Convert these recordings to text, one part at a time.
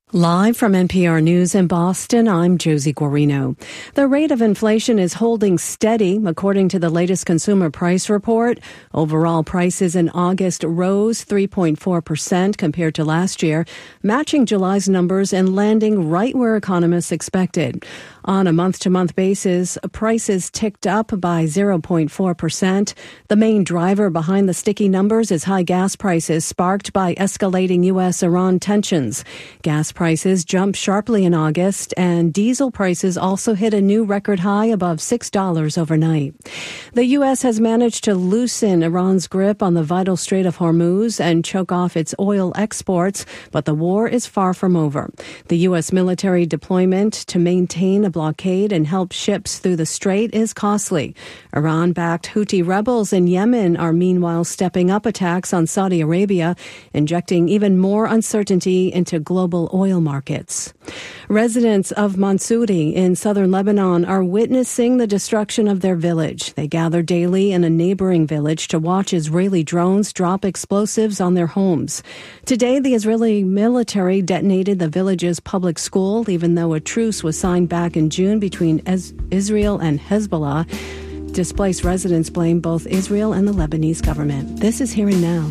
Live from NPR News in Boston, I'm Josie Guarino. The rate of inflation is holding steady, according to the latest consumer price report. Overall prices in August rose 3.4% compared to last year, matching July's numbers and landing right where economists expected. On a month-to-month basis, prices ticked up by 0.4%. The main driver behind the sticky numbers is high gas prices sparked by escalating U.S.-Iran tensions. Gas prices jumped sharply in August, and diesel prices also hit a new record high above $6 overnight. The U.S. has managed to loosen Iran's grip on the vital Strait of Hormuz and choke off its oil exports, but the war is far from over. The U.S. military deployment to maintain a blockade and help ships through the strait is costly. Iran-backed Houthi rebels in Yemen are meanwhile stepping up attacks on Saudi Arabia, injecting even more uncertainty into global oil markets. Residents of Mansouri in southern Lebanon are witnessing the destruction of their village. They gather daily in a neighboring village to watch Israeli drones drop explosives on their homes. Today, the Israeli military detonated the village's public school, even though a truce was signed back in June between Israel and Hezbollah. Displaced residents blame both Israel and the Lebanese government. This is Here and Now.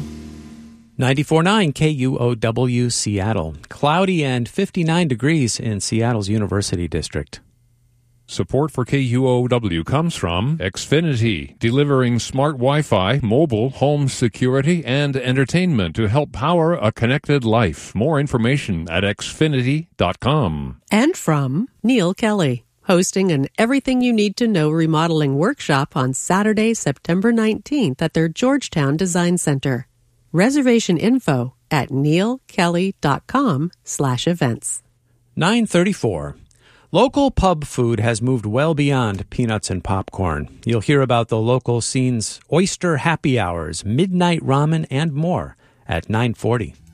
94.9 KUOW Seattle. Cloudy and 59 degrees in Seattle's University District. Support for KUOW comes from Xfinity, delivering smart Wi-Fi, mobile, home security, and entertainment to help power a connected life. More information at xfinity.com. And from Neil Kelly, hosting an Everything You Need to Know remodeling workshop on Saturday, September 19th at their Georgetown Design Center. Reservation info at neilkelly.com/events. 9:34. Local pub food has moved well beyond peanuts and popcorn. You'll hear about the local scene's oyster happy hours, midnight ramen, and more at 9:40.